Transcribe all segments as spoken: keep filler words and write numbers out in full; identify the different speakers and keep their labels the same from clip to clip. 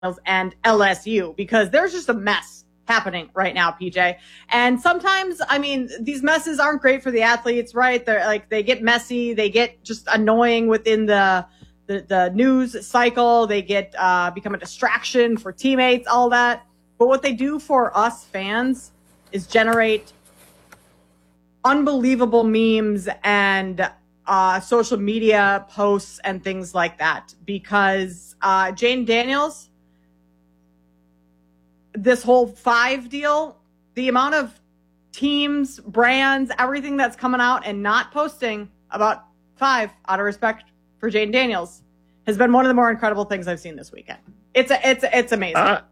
Speaker 1: and L S U, because there's just a mess happening right now, P J. And sometimes, I mean, these messes aren't great for the athletes, right? They're like, they get messy, they get just annoying within the the, the news cycle, they get uh, become a distraction for teammates, all that. But what they do for us fans is generate unbelievable memes and uh, social media posts and things like that. Because uh, Jayden Daniels, this whole five deal, the amount of teams, brands, everything that's coming out and not posting about five out of respect for Jayden Daniels has been one of the more incredible things I've seen this weekend. It's a, it's a, it's amazing. Uh,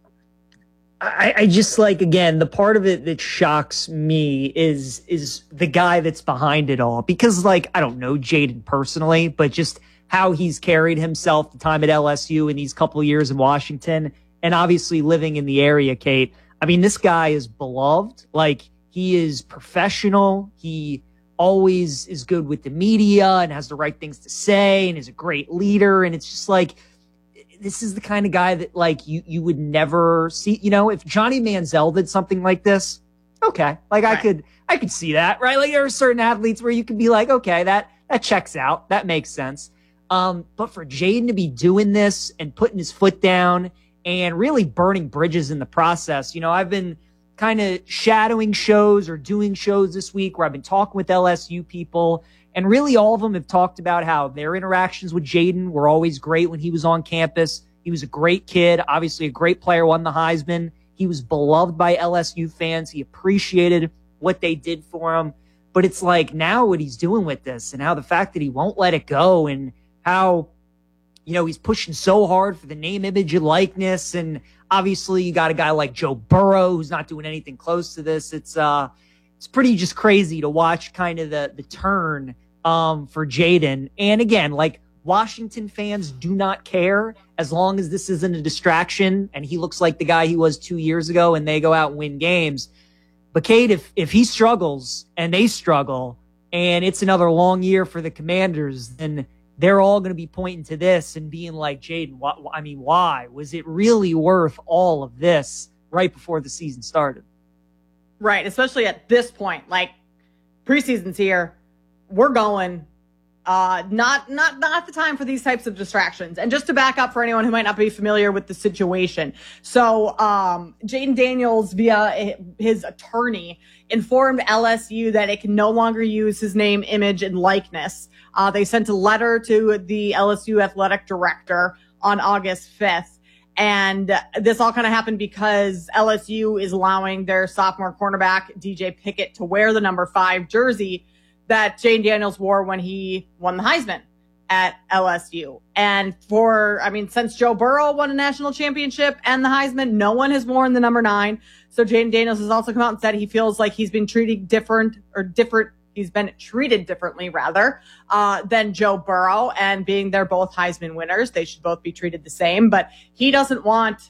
Speaker 2: I, I just like, again, the part of it that shocks me is is the guy that's behind it all. Because, like, I don't know Jayden personally, but just how he's carried himself the time at L S U in these couple of years in Washington, and obviously living in the area, Kate. I mean, this guy is beloved. Like, he is professional. He always is good with the media and has the right things to say and is a great leader. And it's just like, this is the kind of guy that, like, you, you would never see. You know, if Johnny Manziel did something like this, okay. Like, right. I could, I could see that, right? Like, there are certain athletes where you could be like, okay, that, that checks out. That makes sense. Um, but for Jayden to be doing this and putting his foot down and really burning bridges in the process. You know, I've been kind of shadowing shows or doing shows this week where I've been talking with L S U people, and really all of them have talked about how their interactions with Jayden were always great when he was on campus. He was a great kid, obviously a great player, won the Heisman. He was beloved by L S U fans. He appreciated what they did for him. But it's like now what he's doing with this and how the fact that he won't let it go and how, you know, he's pushing so hard for the name, image, and likeness. And obviously you got a guy like Joe Burrow who's not doing anything close to this. It's uh, it's pretty just crazy to watch kind of the, the turn um, for Jayden. And again, like, Washington fans do not care as long as this isn't a distraction and he looks like the guy he was two years ago and they go out and win games. But Kate, if, if he struggles and they struggle and it's another long year for the Commanders, then they're all going to be pointing to this and being like, Jayden, wh- I mean, why? Was it really worth all of this right before the season started?
Speaker 1: Right, especially at this point. Like, preseason's here. We're going. Uh, not, not, not the time for these types of distractions. And just to back up for anyone who might not be familiar with the situation. So, um, Jayden Daniels via his attorney informed L S U that it can no longer use his name, image, and likeness. Uh, they sent a letter to the L S U athletic director on August fifth. And this all kind of happened because L S U is allowing their sophomore cornerback, D J Pickett, to wear the number five jersey that Jayden Daniels wore when he won the Heisman at L S U. And for, I mean, since Joe Burrow won a national championship and the Heisman, no one has worn the number nine. So Jayden Daniels has also come out and said he feels like he's been treated different or different. He's been treated differently, rather, uh, than Joe Burrow. And being they're both Heisman winners, they should both be treated the same. But he doesn't want,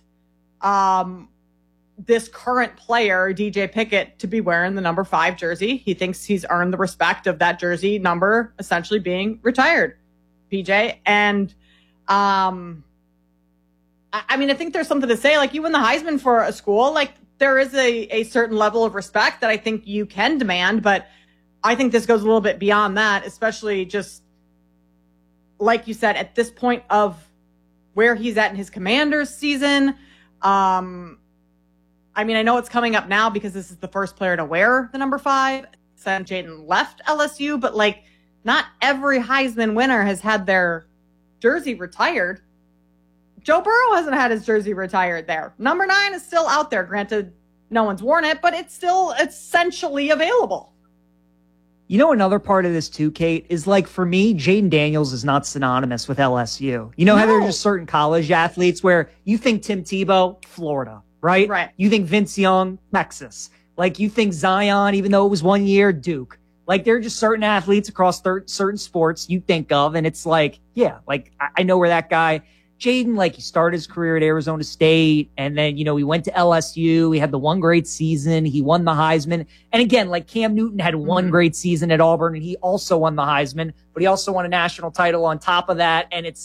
Speaker 1: um, this current player, D J Pickett, to be wearing the number five jersey. He thinks he's earned the respect of that jersey number essentially being retired, P J. And, um, I, I mean, I think there's something to say, like, you win the Heisman for a school, like, there is a, a certain level of respect that I think you can demand, but I think this goes a little bit beyond that, especially just, like you said, at this point of where he's at in his Commanders season. Um, I mean, I know it's coming up now because this is the first player to wear the number five since Jayden left L S U, but, like, not every Heisman winner has had their jersey retired. Joe Burrow hasn't had his jersey retired there. Number nine is still out there. Granted, no one's worn it, but it's still essentially available.
Speaker 2: You know, another part of this too, Kate, is, like, for me, Jayden Daniels is not synonymous with L S U. You know no. how there are just certain college athletes where you think Tim Tebow, Florida. Right?
Speaker 1: Right.
Speaker 2: You think Vince Young, Texas. Like, you think Zion, even though it was one year, Duke. Like, there are just certain athletes across thir- certain sports you think of, and it's like, yeah, like, I, I know where that guy, Jayden, like, he started his career at Arizona State, and then, you know, he went to L S U. He had the one great season. He won the Heisman. And again, like, Cam Newton had one mm-hmm. great season at Auburn, and he also won the Heisman, but he also won a national title on top of that. And it's like,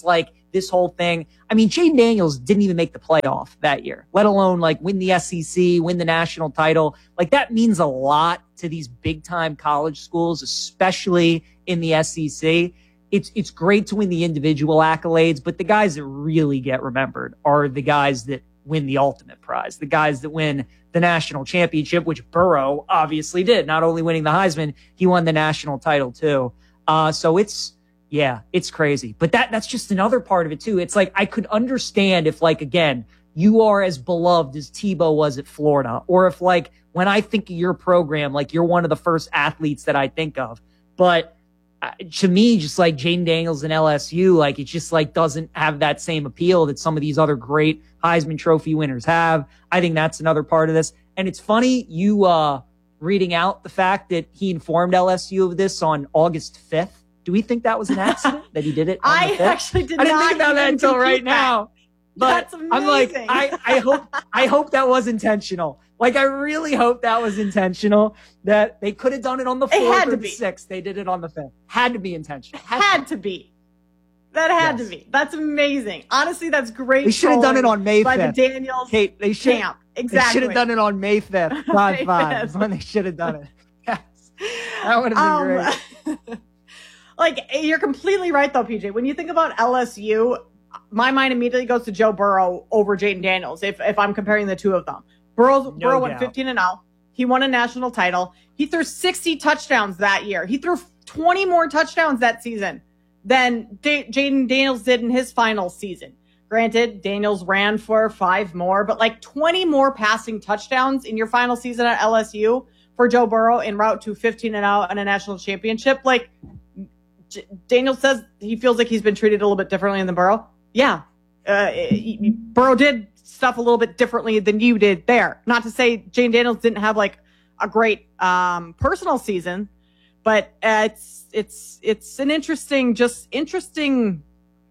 Speaker 2: this whole thing. I mean, Jaden Daniels didn't even make the playoff that year, let alone like win the S E C, win the national title. Like that means a lot to these big time college schools, especially in the S E C. It's, it's great to win the individual accolades, but the guys that really get remembered are the guys that win the ultimate prize, the guys that win the national championship, which Burrow obviously did. Not only winning the Heisman, he won the national title too. Uh, so it's, yeah, it's crazy. But that, that's just another part of it too. It's like, I could understand if like, again, you are as beloved as Tebow was at Florida, or if like, when I think of your program, like you're one of the first athletes that I think of. But uh, to me, just like Jaden Daniels and L S U, like it just like doesn't have that same appeal that some of these other great Heisman Trophy winners have. I think that's another part of this. And it's funny, you uh, reading out the fact that he informed L S U of this on August fifth. Do we think that was an accident that he did it on
Speaker 1: I
Speaker 2: the fifth?
Speaker 1: actually did
Speaker 2: I didn't
Speaker 1: not
Speaker 2: think about that until right now. But
Speaker 1: That's amazing.
Speaker 2: I'm like, I, I hope, I hope that was intentional. Like, I really hope that was intentional, that they could have done it on the fourth or the sixth. They did it on the fifth. Had to be intentional.
Speaker 1: Had, had to be. That had yes. to be. That's amazing. Honestly, that's great.
Speaker 2: They should have done it on May fifth.
Speaker 1: By the Daniels
Speaker 2: Kate, they should,
Speaker 1: camp. Exactly.
Speaker 2: They should have done it on May fifth. five five is when they should have done it. Yes. That would have been um, great.
Speaker 1: Like, you're completely right, though, P J. When you think about L S U, my mind immediately goes to Joe Burrow over Jaden Daniels, if, if I'm comparing the two of them. Burrow, no Burrow went fifteen and oh. He won a national title. He threw sixty touchdowns that year. He threw twenty more touchdowns that season than D- Jaden Daniels did in his final season. Granted, Daniels ran for five more, but like twenty more passing touchdowns in your final season at L S U for Joe Burrow en route to fifteen and oh and a national championship. Like, J- Daniels says he feels like he's been treated a little bit differently than Burrow. Yeah. Uh, Burrow did stuff a little bit differently than you did there. Not to say Jaden Daniels didn't have like a great um, personal season, but uh, it's it's it's an interesting, just interesting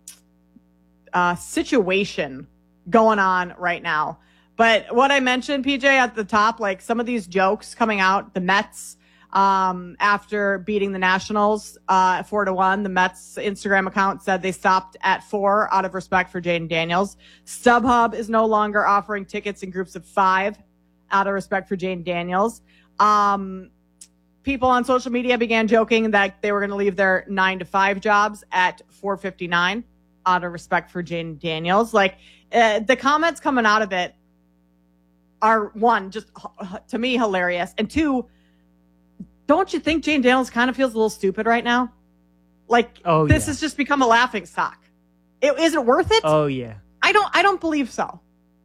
Speaker 1: uh, situation going on right now. But what I mentioned, P J, at the top, like some of these jokes coming out, the Mets. Um, after beating the Nationals, uh, four to one, the Mets Instagram account said they stopped at four out of respect for Jaden Daniels. StubHub is no longer offering tickets in groups of five out of respect for Jaden Daniels. Um, people on social media began joking that they were going to leave their nine to five jobs at four fifty-nine out of respect for Jaden Daniels. Like, uh, the comments coming out of it are, one, just to me hilarious, and two, don't you think Jaden Daniels kind of feels a little stupid right now? Like, oh, this yeah. has just become a laughing stock. It, is it worth it?
Speaker 2: Oh, yeah.
Speaker 1: I don't I don't believe so.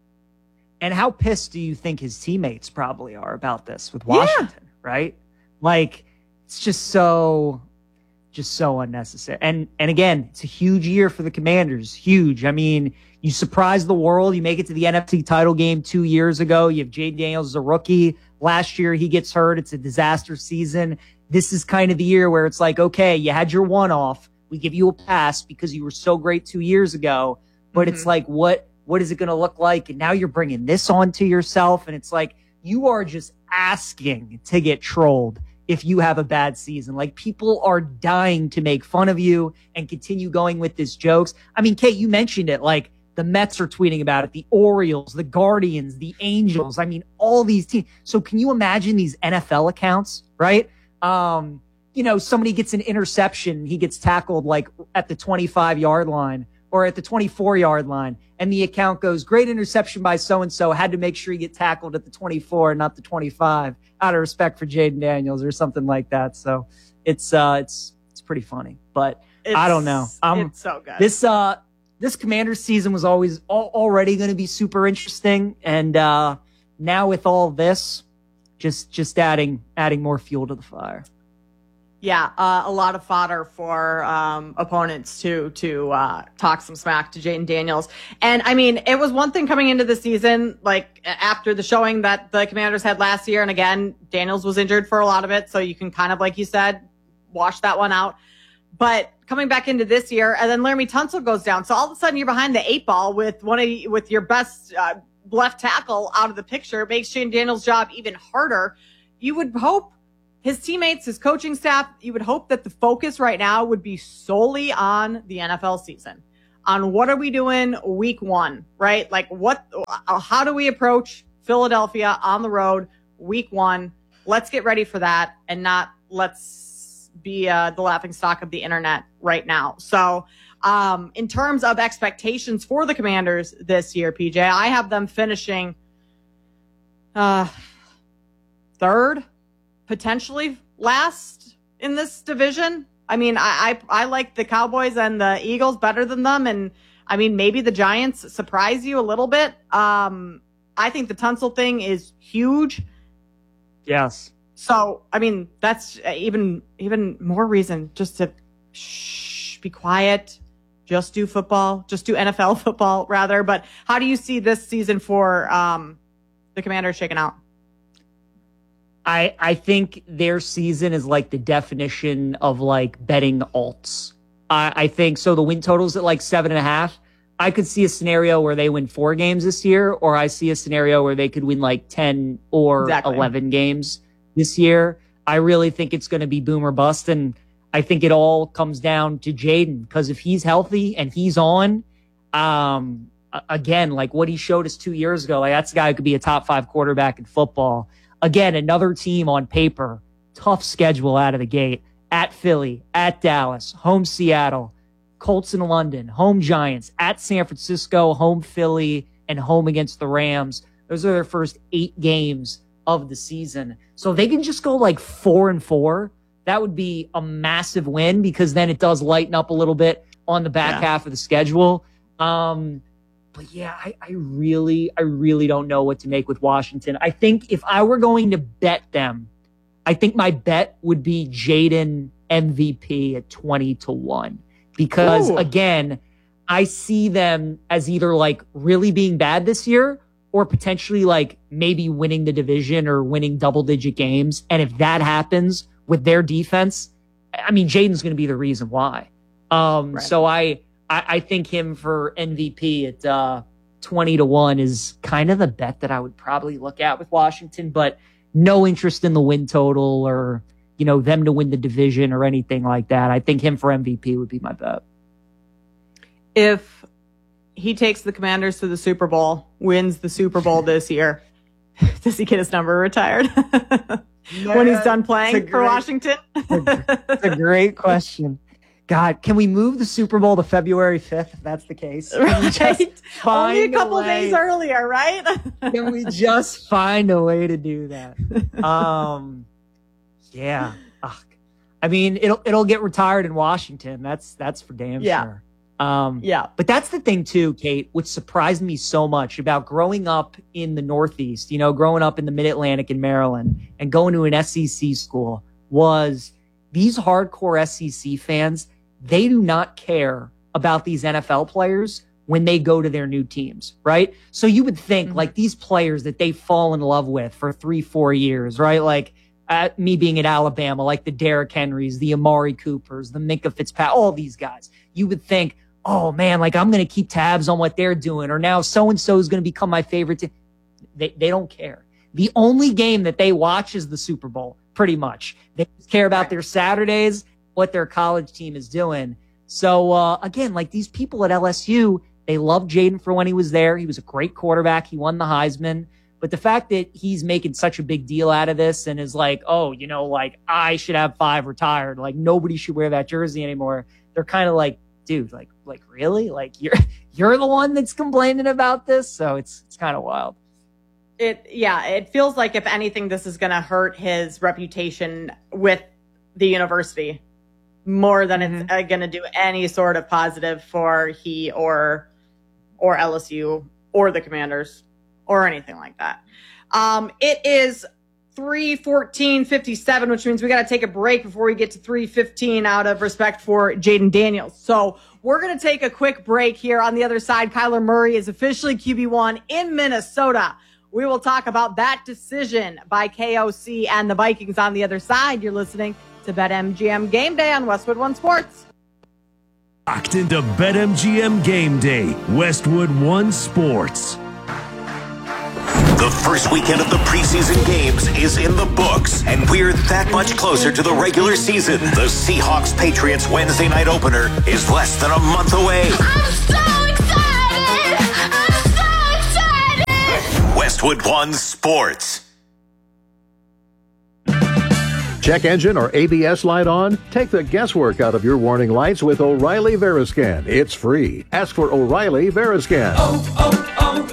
Speaker 2: And how pissed do you think his teammates probably are about this with Washington, yeah. right? Like, it's just so, just so unnecessary. And, and again, it's a huge year for the Commanders. Huge. I mean, you surprise the world. You make it to the N F C title game two years ago. You have Jaden Daniels as a rookie. Last year, he gets hurt. It's a disaster season. This is kind of the year where it's like, okay, you had your one-off. We give you a pass because you were so great two years ago. But mm-hmm. it's like, what, what is it going to look like? And now you're bringing this onto yourself. And it's like, you are just asking to get trolled if you have a bad season. Like, people are dying to make fun of you and continue going with these jokes. I mean, Kate, you mentioned it. Like, the Mets are tweeting about it, the Orioles, the Guardians, the Angels. I mean, all these teams. So can you imagine these N F L accounts, right? Um, you know, somebody gets an interception. He gets tackled like at the twenty-five yard line or at the twenty-four yard line. And the account goes, great interception by so-and-so. Had to make sure you get tackled at the twenty-four, not the twenty-five, out of respect for Jaden Daniels or something like that. So it's, uh, it's, it's pretty funny, but
Speaker 1: it's,
Speaker 2: I don't know. Um,
Speaker 1: it's so good.
Speaker 2: This, uh, This Commanders season was always al- already going to be super interesting, and uh, now with all this, just just adding adding more fuel to the fire.
Speaker 1: Yeah, uh, a lot of fodder for um, opponents to to uh, talk some smack to Jaden Daniels. And I mean, it was one thing coming into the season, like after the showing that the Commanders had last year, and again, Daniels was injured for a lot of it, so you can kind of, like you said, wash that one out. But coming back into this year, and then Laramie Tunsil goes down. So all of a sudden you're behind the eight ball with one of with your best uh, left tackle out of the picture. It makes Jaden Daniels' job even harder. You would hope his teammates, his coaching staff, you would hope that the focus right now would be solely on the N F L season. on what are we doing week one, right? Like what, how do we approach Philadelphia on the road week one? Let's get ready for that and not let's be uh, the laughing stock of the internet right now. So um, in terms of expectations for the Commanders this year, P J, I have them finishing uh, third, potentially last in this division. I mean, I, I I like the Cowboys and the Eagles better than them. And I mean, maybe the Giants surprise you a little bit. Um, I think the Tunsil thing is huge.
Speaker 2: Yes.
Speaker 1: So, I mean, that's even even more reason just to shh, be quiet, just do football, just do N F L football, rather. But how do you see this season for um, the Commanders shaking out?
Speaker 2: I I think their season is like the definition of like betting alts. I, I think so. The win total's at like seven and a half. I could see a scenario where they win four games this year, or I see a scenario where they could win like ten or exactly. eleven games this year. I really think it's going to be boom or bust. And I think it all comes down to Jayden, because if he's healthy and he's on, um, again, like what he showed us two years ago, like that's a guy who could be a top five quarterback in football. Again, another team on paper, tough schedule out of the gate. At Philly, at Dallas, home Seattle, Colts in London, home Giants, at San Francisco, home Philly, and home against the Rams. Those are their first eight games of the season. So if they can just go like four and four, that would be a massive win, because then it does lighten up a little bit on the back yeah. half of the schedule. Um, But yeah, I, I really, I really don't know what to make with Washington. I think if I were going to bet them, I think my bet would be Jayden M V P at twenty to one. Because Ooh. again, I see them as either like really being bad this year or potentially like maybe winning the division or winning double digit games. And if that happens with their defense, I mean, Jayden's going to be the reason why. Um, right. So I, I, I think him for M V P at uh, twenty to one is kind of the bet that I would probably look at with Washington, but no interest in the win total or, you know, them to win the division or anything like that. I think him for M V P would be my bet.
Speaker 1: If he takes the Commanders to the Super Bowl, wins the Super Bowl this year, does he get his number retired yeah, when he's done playing great, for Washington?
Speaker 2: It's a great question. God, can we move the Super Bowl to February fifth if that's the case?
Speaker 1: Right? Only a couple a days earlier, right?
Speaker 2: Can we just find a way to do that? Um, yeah. Ugh. I mean, it'll it'll get retired in Washington. That's that's for damn
Speaker 1: yeah.
Speaker 2: sure. Um,
Speaker 1: yeah.
Speaker 2: But that's the thing too, Kate, which surprised me so much about growing up in the Northeast, you know, growing up in the Mid-Atlantic in Maryland and going to an S E C school, was these hardcore S E C fans, they do not care about these N F L players when they go to their new teams, right? So you would think mm-hmm. like these players that they fall in love with for three, four years, right? Like at me being at Alabama, like the Derrick Henrys, the Amari Coopers, the Minkah Fitzpatrick, all these guys. You would think, oh man, like I'm going to keep tabs on what they're doing, or now so-and-so is going to become my favorite team. They, they don't care. The only game that they watch is the Super Bowl, pretty much. They just care about their Saturdays, what their college team is doing. So, uh, again, like these people at L S U, they loved Jayden for when he was there. He was a great quarterback. He won the Heisman. But the fact that he's making such a big deal out of this and is like, oh, you know, like I should have five retired. Like nobody should wear that jersey anymore. They're kind of like, dude, like, like really? Like you're, you're the one that's complaining about this. So it's, it's kind of wild.
Speaker 1: It, yeah, it feels like if anything, this is going to hurt his reputation with the university more than mm-hmm. it's uh, going to do any sort of positive for he or, or L S U or the Commanders or anything like that. Um, it is three fourteen fifty-seven, which means we got to take a break before we get to three fifteen out of respect for Jayden Daniels. So we're going to take a quick break here. On the other side, Kyler Murray is officially Q B one in Minnesota. We will talk about that decision by K O C and the Vikings on the other side. You're listening to BetMGM Game Day on Westwood One Sports.
Speaker 3: Locked into BetMGM Game Day, Westwood One Sports.
Speaker 4: The first weekend of the preseason games is in the books, and we're that much closer to the regular season. The Seahawks-Patriots Wednesday night opener is less than a month away.
Speaker 5: I'm so excited! I'm so excited!
Speaker 4: Westwood One Sports.
Speaker 6: Check engine or A B S light on? Take the guesswork out of your warning lights with O'Reilly Veriscan. It's free. Ask for O'Reilly Veriscan.
Speaker 7: Oh,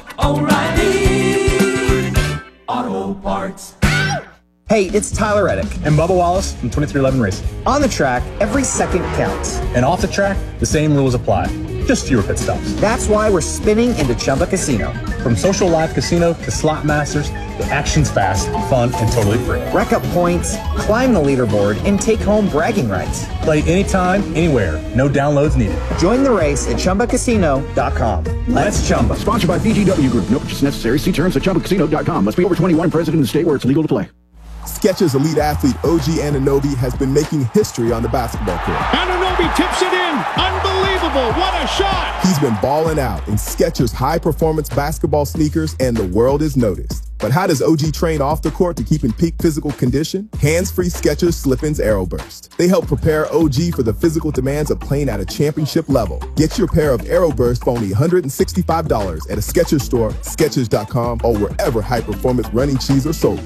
Speaker 7: oh, oh, O'Reilly Auto Parts.
Speaker 8: Hey, it's Tyler Reddick
Speaker 9: and Bubba Wallace from twenty-three eleven Racing.
Speaker 8: On the track, every second counts.
Speaker 9: And off the track, the same rules apply. Just fewer pit stops.
Speaker 8: That's why we're spinning into Chumba Casino.
Speaker 9: From social live casino to slot masters, the action's fast, fun, and totally free.
Speaker 8: Rack up points, climb the leaderboard, and take home bragging rights.
Speaker 9: Play anytime, anywhere. No downloads needed.
Speaker 8: Join the race at Chumba Casino dot com. Let's Chumba.
Speaker 10: Sponsored by B G W Group. No purchase necessary. See terms at Chumba Casino dot com. Must be over twenty-one and present in the state where it's legal to play.
Speaker 11: Skechers elite athlete O G Anunoby has been making history on the basketball court.
Speaker 12: Anunoby tips it in. Unbelievable. What a shot.
Speaker 11: He's been balling out in Skechers high-performance basketball sneakers, and the world is noticed. But how does O G train off the court to keep in peak physical condition? Hands-free Skechers Slip-ins AeroBurst. They help prepare O G for the physical demands of playing at a championship level. Get your pair of AeroBurst for only one hundred sixty-five dollars at a Skechers store, Skechers dot com, or wherever high-performance running shoes are sold.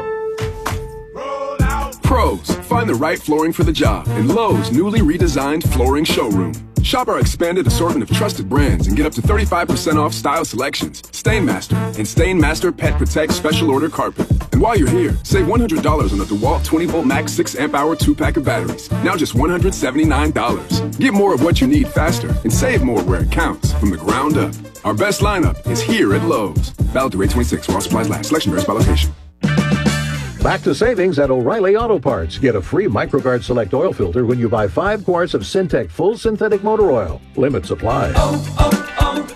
Speaker 13: Pros, find the right flooring for the job in Lowe's newly redesigned flooring showroom. Shop our expanded assortment of trusted brands and get up to thirty-five percent off style selections, Stainmaster, and Stainmaster Pet Protect Special Order Carpet. And while you're here, save one hundred dollars on the DeWalt twenty volt Max six amp hour two pack of batteries. Now just one hundred seventy-nine dollars. Get more of what you need faster and save more where it counts from the ground up. Our best lineup is here at Lowe's. Valid through eight twenty-six while supplies last. Selection varies by location.
Speaker 6: Back to savings at O'Reilly Auto Parts. Get a free MicroGuard Select oil filter when you buy five quarts of Syntec full synthetic motor oil. Limits apply.
Speaker 7: Oh,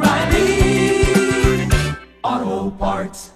Speaker 7: oh, oh, O'Reilly Auto Parts.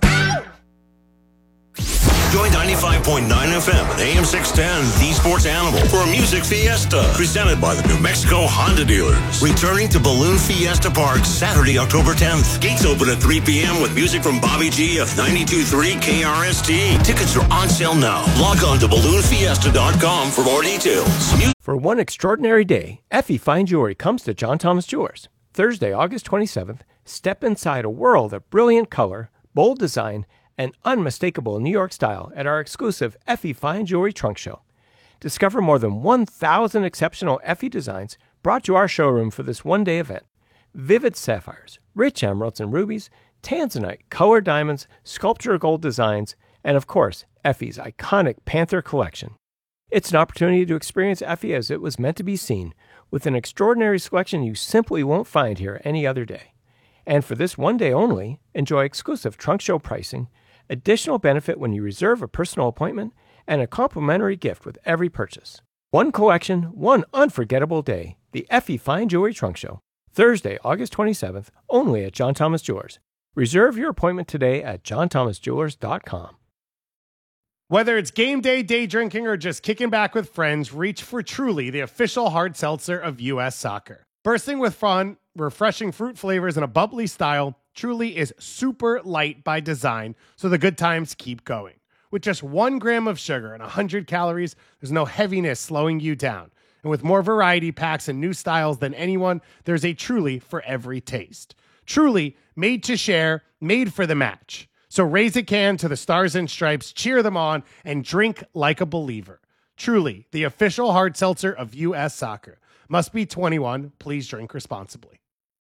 Speaker 4: Join ninety-five point nine F M and A M six ten, The Sports Animal, for a music fiesta presented by the New Mexico Honda dealers. Returning to Balloon Fiesta Park Saturday, October tenth. Gates open at three p.m. with music from Bobby G of ninety-two point three K R S T. Tickets are on sale now. Log on to balloon fiesta dot com for more details. Mu-
Speaker 14: for one extraordinary day, Effie Fine Jewelry comes to John Thomas Jewelers. Thursday, August twenty-seventh, step inside a world of brilliant color, bold design, and unmistakable New York style at our exclusive Effie Fine Jewelry Trunk Show. Discover more than one thousand exceptional Effie designs brought to our showroom for this one-day event. Vivid sapphires, rich emeralds and rubies, tanzanite, colored diamonds, sculpture gold designs, and of course, Effie's iconic Panther collection. It's an opportunity to experience Effie as it was meant to be seen, with an extraordinary selection you simply won't find here any other day. And for this one day only, enjoy exclusive trunk show pricing, additional benefit when you reserve a personal appointment, and a complimentary gift with every purchase. One collection, one unforgettable day. The Effie Fine Jewelry Trunk Show. Thursday, August twenty-seventh, only at John Thomas Jewelers. Reserve your appointment today at john thomas jewelers dot com.
Speaker 12: Whether it's game day, day drinking, or just kicking back with friends, reach for Truly, the official hard seltzer of U S Soccer. Bursting with fun, refreshing fruit flavors, and a bubbly style, Truly is super light by design, so the good times keep going. With just one gram of sugar and one hundred calories, there's no heaviness slowing you down. And with more variety packs and new styles than anyone, there's a Truly for every taste. Truly, made to share, made for the match. So raise a can to the Stars and Stripes, cheer them on, and drink like a believer. Truly, the official hard seltzer of U S Soccer. Must be twenty-one. Please drink responsibly.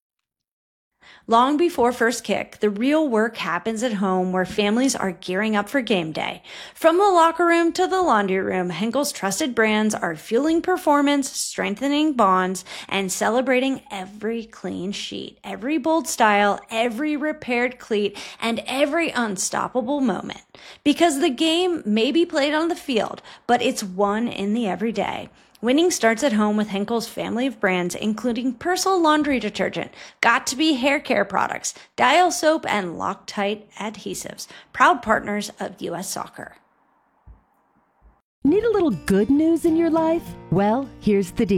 Speaker 15: Long before first kick, the real work happens at home where families are gearing up for game day. From the locker room to the laundry room, Henkel's trusted brands are fueling performance, strengthening bonds, and celebrating every clean sheet, every bold style, every repaired cleat, and every unstoppable moment. Because the game may be played on the field, but it's won in the everyday. Winning starts at home with Henkel's family of brands, including Persil laundry detergent, Got2b hair care products, Dial soap, and Loctite adhesives. Proud partners of U S Soccer.
Speaker 16: Need a little good news in your life? Well, here's the deal.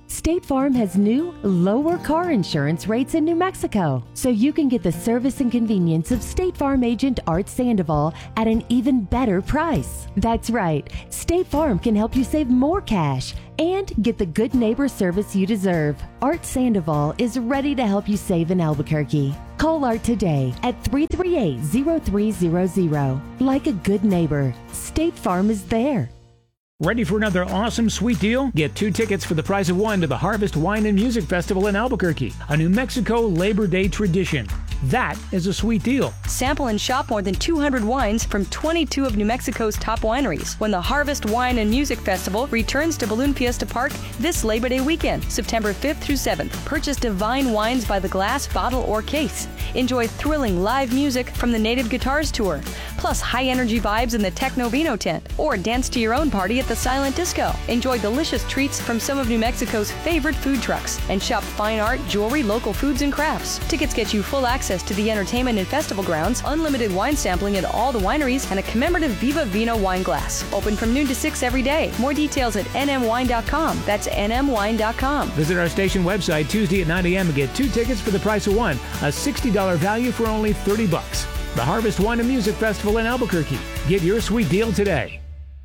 Speaker 16: State Farm has new, lower car insurance rates in New Mexico, so you can get the service and convenience of State Farm agent Art Sandoval at an even better price. That's right, State Farm can help you save more cash and get the good neighbor service you deserve. Art Sandoval is ready to help you save in Albuquerque. Call Art today at three three eight, zero three zero zero. Like a good neighbor, State Farm is there.
Speaker 17: Ready for another awesome sweet deal? Get two tickets for the price of one to the Harvest Wine and Music Festival in Albuquerque, a New Mexico Labor Day tradition. That is a sweet deal.
Speaker 18: Sample and shop more than two hundred wines from twenty-two of New Mexico's top wineries when the Harvest Wine and Music Festival returns to Balloon Fiesta Park this Labor Day weekend, September fifth through seventh. Purchase divine wines by the glass, bottle, or case. Enjoy thrilling live music from the Native Guitars Tour, plus high-energy vibes in the Techno Vino tent, or dance to your own party at the Silent Disco. Enjoy delicious treats from some of New Mexico's favorite food trucks, and shop fine art, jewelry, local foods, and crafts. Tickets get you full access to the entertainment and festival grounds, unlimited wine sampling at all the wineries, and a commemorative Viva Vino wine glass. Open from noon to six every day. More details at n m wine dot com. That's n m wine dot com.
Speaker 17: Visit our station website Tuesday at nine a.m. and get two tickets for the price of one, a sixty dollars value for only thirty bucks. The Harvest Wine and Music Festival in Albuquerque. Get your sweet deal today.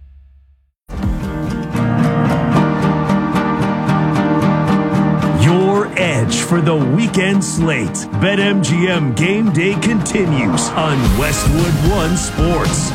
Speaker 3: Your edge for the weekend slate. BetMGM Game Day continues on Westwood One Sports.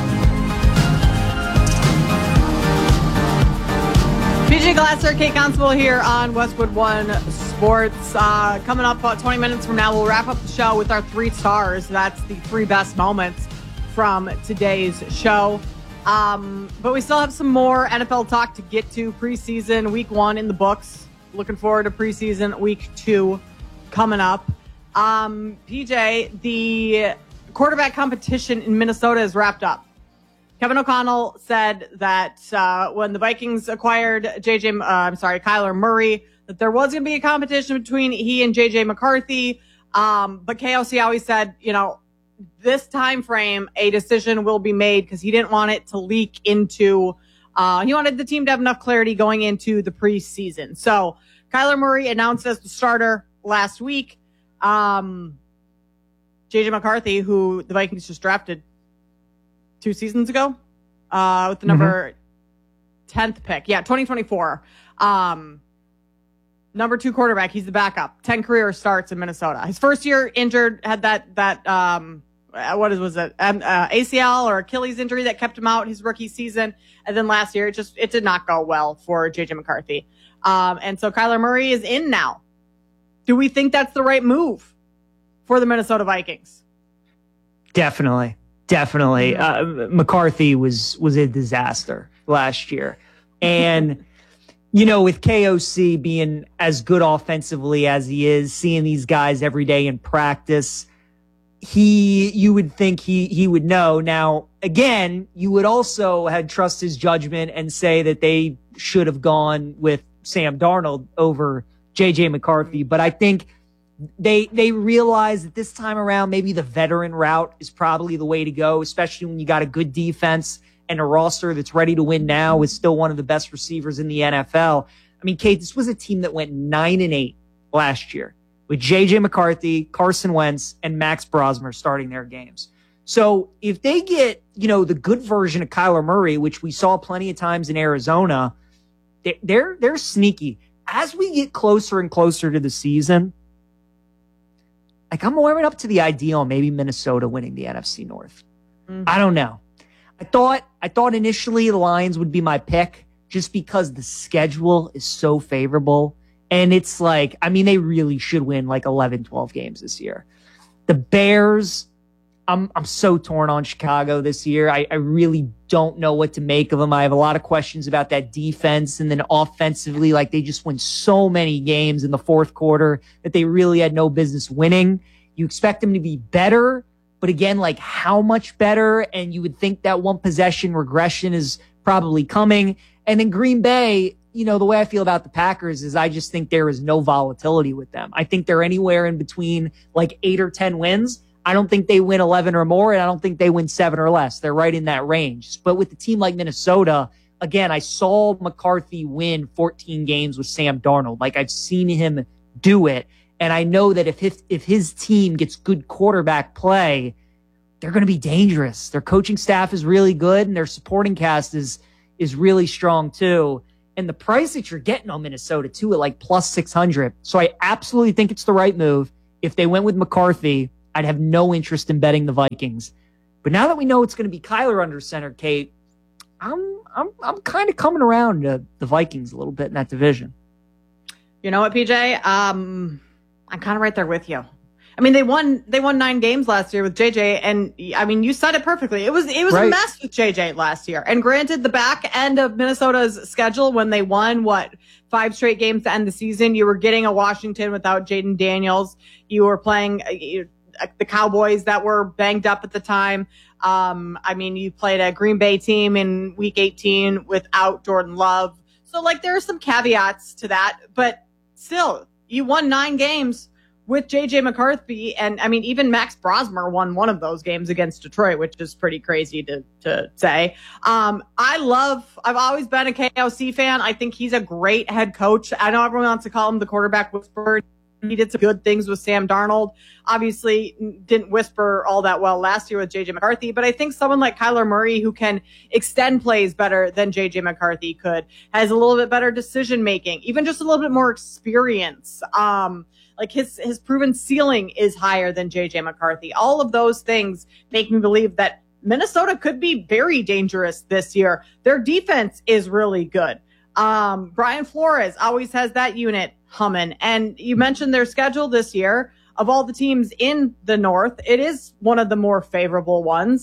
Speaker 1: P J Glasser, Kate Constable here on Westwood One Sports. Uh, coming up about twenty minutes from now, we'll wrap up the show with our three stars. That's the three best moments from today's show. Um, but we still have some more N F L talk to get to. Preseason week one in the books. Looking forward to preseason week two coming up. Um, P J, the quarterback competition in Minnesota is wrapped up. Kevin O'Connell said that uh, when the Vikings acquired J J, uh, I'm sorry, Kyler Murray, that there was going to be a competition between he and J J McCarthy. Um, but K O C always said, you know, this time frame, a decision will be made because he didn't want it to leak into. Uh, he wanted the team to have enough clarity going into the preseason. So Kyler Murray announced as the starter last week. Um, J J McCarthy, who the Vikings just drafted two seasons ago, uh, with the number mm-hmm. tenth pick. Yeah, twenty twenty-four. Um, number two quarterback. He's the backup. ten career starts in Minnesota. His first year injured, had that, that, um, what is, was it? Um, uh, A C L or Achilles injury that kept him out his rookie season. And then last year, it just, it did not go well for J J McCarthy. Um, and so Kyler Murray is in now. Do we think that's the right move for the Minnesota Vikings?
Speaker 2: Definitely. Definitely. Uh, McCarthy was, was a disaster last year. And, you know, with K O C being as good offensively as he is, seeing these guys every day in practice, he, you would think he, he would know. Now, again, you would also have trust his judgment and say that they should have gone with Sam Darnold over J J McCarthy. But I think they, they realize that this time around, maybe the veteran route is probably the way to go, especially when you got a good defense and a roster that's ready to win now with still one of the best receivers in the N F L. I mean, Kate, this was a team that went nine and eight last year with J J McCarthy, Carson Wentz, and Max Brosmer starting their games. So if they get, you know, the good version of Kyler Murray, which we saw plenty of times in Arizona, they're, they're sneaky. As we get closer and closer to the season, like I'm warming up to the ideal, maybe Minnesota winning the N F C North. Mm-hmm. I don't know. I thought, I thought initially the Lions would be my pick just because the schedule is so favorable. And it's like, I mean, they really should win like eleven, twelve games this year. The Bears, I'm I'm so torn on Chicago this year. I, I really don't know what to make of them. I have a lot of questions about that defense. And then offensively, like they just win so many games in the fourth quarter that they really had no business winning. You expect them to be better, but again, like how much better? And you would think that one possession regression is probably coming. And then Green Bay, you know, the way I feel about the Packers is I just think there is no volatility with them. I think they're anywhere in between like eight or ten wins. I don't think they win eleven or more, and I don't think they win seven or less. They're right in that range. But with a team like Minnesota, again, I saw McCarthy win fourteen games with Sam Darnold. Like, I've seen him do it. And I know that if his, if his team gets good quarterback play, they're going to be dangerous. Their coaching staff is really good, and their supporting cast is is really strong too. And the price that you're getting on Minnesota too at like plus six hundred. So I absolutely think it's the right move. If they went with McCarthy, I'd have no interest in betting the Vikings. But now that we know it's going to be Kyler under center, Kate, I'm I'm I'm kind of coming around to the Vikings a little bit in that division.
Speaker 1: You know what, P J? Um, I'm kind of right there with you. I mean, they won they won nine games last year with J J, and I mean, you said it perfectly. It was it was right. a mess with J J last year. And granted, the back end of Minnesota's schedule, when they won what five straight games to end the season, you were getting a Washington without Jaden Daniels. You were playing uh, the Cowboys that were banged up at the time. Um, I mean, you played a Green Bay team in Week eighteen without Jordan Love. So, like, there are some caveats to that, but still, you won nine games with J J McCarthy, and I mean, even Max Brosmer won one of those games against Detroit, which is pretty crazy to, to say. Um, I love, I've always been a K O C fan. I think he's a great head coach. I know everyone wants to call him the quarterback whisperer. He did some good things with Sam Darnold. Obviously didn't whisper all that well last year with J J McCarthy, but I think someone like Kyler Murray, who can extend plays better than J J McCarthy could, has a little bit better decision making, even just a little bit more experience. Um, Like his, his proven ceiling is higher than J J McCarthy. All of those things make me believe that Minnesota could be very dangerous this year. Their defense is really good. Um, Brian Flores always has that unit humming. And you mentioned their schedule this year. Of all the teams in the North, it is one of the more favorable ones.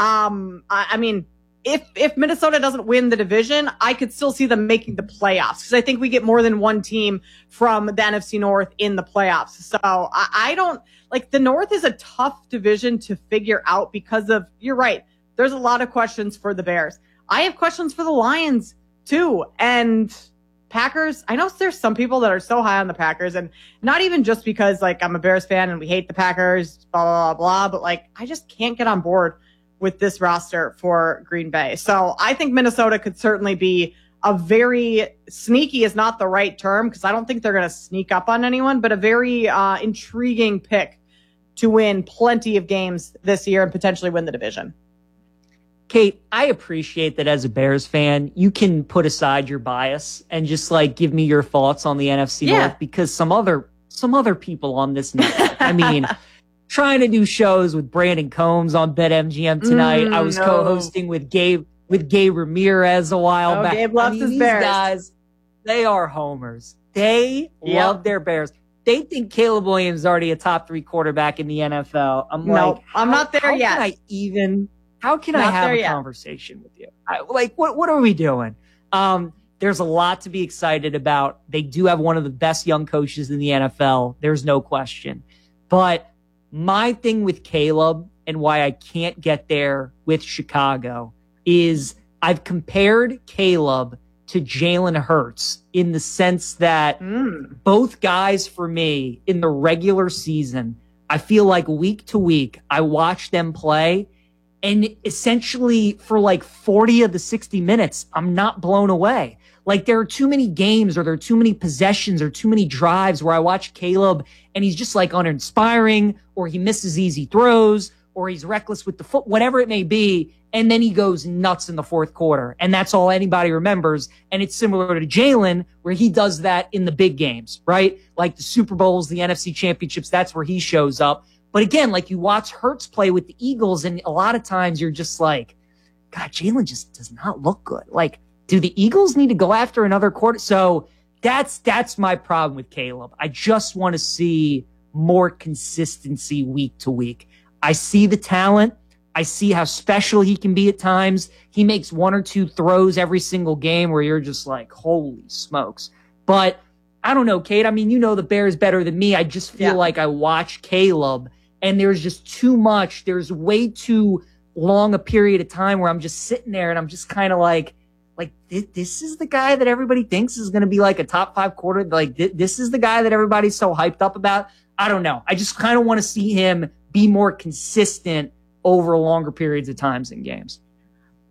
Speaker 1: Um, I, I mean, If if Minnesota doesn't win the division, I could still see them making the playoffs, because I think we get more than one team from the N F C North in the playoffs. So I, I don't like the North is a tough division to figure out because of, you're right, there's a lot of questions for the Bears. I have questions for the Lions too. And Packers, I know there's some people that are so high on the Packers, and not even just because like I'm a Bears fan and we hate the Packers, blah, blah, blah, blah, but like I just can't get on board with this roster for Green Bay. So I think Minnesota could certainly be a very sneaky is not the right term, because I don't think they're going to sneak up on anyone, but a very uh, intriguing pick to win plenty of games this year and potentially win the division.
Speaker 2: Kate, I appreciate that as a Bears fan, you can put aside your bias and just like give me your thoughts on the N F C
Speaker 1: Yeah.
Speaker 2: North, because some other, some other people on this network, I mean, trying to do shows with Brandon Combs on BetMGM tonight.
Speaker 1: Mm,
Speaker 2: I was
Speaker 1: no.
Speaker 2: co-hosting with Gabe with Gabe Ramirez a while
Speaker 1: Oh,
Speaker 2: back.
Speaker 1: Gabe loves
Speaker 2: I mean,
Speaker 1: his
Speaker 2: these
Speaker 1: Bears.
Speaker 2: guys, they are homers. They
Speaker 1: Yep.
Speaker 2: love their Bears. They think Caleb Williams is already a top three quarterback in the N F L. I'm
Speaker 1: No,
Speaker 2: like,
Speaker 1: I'm
Speaker 2: how-
Speaker 1: not there
Speaker 2: how
Speaker 1: yet.
Speaker 2: Can I even? How can I
Speaker 1: Not
Speaker 2: have
Speaker 1: there
Speaker 2: a
Speaker 1: yet.
Speaker 2: conversation with you? I, like, what what are we doing? Um, there's a lot to be excited about. They do have one of the best young coaches in the N F L. There's no question. But my thing with Caleb and why I can't get there with Chicago is I've compared Caleb to Jalen Hurts in the sense that
Speaker 1: Mm.
Speaker 2: both guys for me in the regular season, I feel like week to week, I watch them play, and essentially for like forty of the sixty minutes, I'm not blown away. Like there are too many games or there are too many possessions or too many drives where I watch Caleb and he's just like uninspiring, or he misses easy throws, or he's reckless with the foot, whatever it may be. And then he goes nuts in the fourth quarter. And that's all anybody remembers. And it's similar to Jalen, where he does that in the big games, right? Like the Super Bowls, the N F C championships, that's where he shows up. But again, like you watch Hurts play with the Eagles, and a lot of times you're just like, God, Jalen just does not look good. Like, do the Eagles need to go after another quarter? So that's, that's my problem with Caleb. I just want to see more consistency week to week. I see the talent. I see how special he can be at times. He makes one or two throws every single game where you're just like, holy smokes. But I don't know, Kate. I mean, you know the Bears better than me. I just feel
Speaker 1: Yeah.
Speaker 2: like I watch Caleb and there's just too much. There's way too long a period of time where I'm just sitting there and I'm just kind of like, like this, this is the guy that everybody thinks is going to be like a top five quarter. Like th- this is the guy that everybody's so hyped up about. I don't know. I just kind of want to see him be more consistent over longer periods of times in games.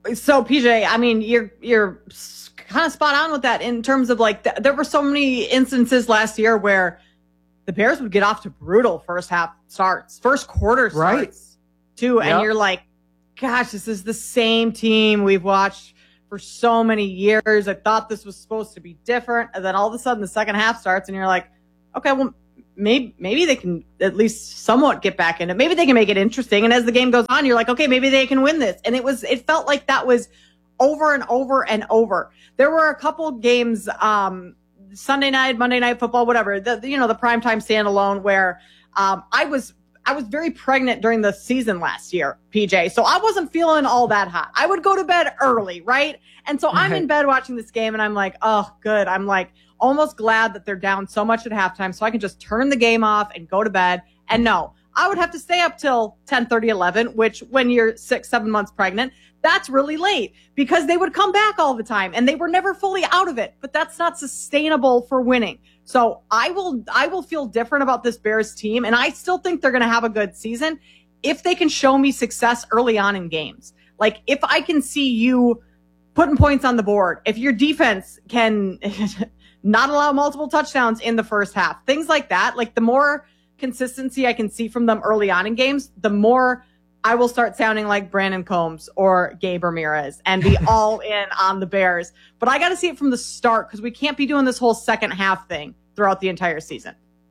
Speaker 1: So P J, I mean, you're you're kind of spot on with that in terms of like th- there were so many instances last year where the Bears would get off to brutal first half starts, first quarter starts
Speaker 2: right.
Speaker 1: too, and
Speaker 2: yep.
Speaker 1: you're like, gosh, this is the same team we've watched for so many years. I thought this was supposed to be different, and then all of a sudden the second half starts, and you're like, okay, well. Maybe maybe they can at least somewhat get back in it. Maybe they can make it interesting. And as the game goes on, you're like, okay, maybe they can win this. And it was it felt like that was over and over and over. There were a couple games, um, Sunday night, Monday Night Football, whatever. The, the you know the primetime standalone where um, I was I was very pregnant during the season last year, P J. So I wasn't feeling all that hot. I would go to bed early, right? And so I'm in bed watching this game, and I'm like, oh, good. I'm like. Almost glad that they're down so much at halftime so I can just turn the game off and go to bed. And no, I would have to stay up till ten thirty, eleven, which when you're six, seven months pregnant, that's really late because they would come back all the time and they were never fully out of it. But that's not sustainable for winning. So I will, I will feel different about this Bears team. And I still think they're going to have a good season if they can show me success early on in games. Like if I can see you putting points on the board, if your defense can not allow multiple touchdowns in the first half. Things like that. Like the more consistency I can see from them early on in games, the more I will start sounding like Brandon Combs or Gabe Ramirez and be all in on the Bears. But I got to see it from the start because we can't be doing this whole second half thing throughout the entire season.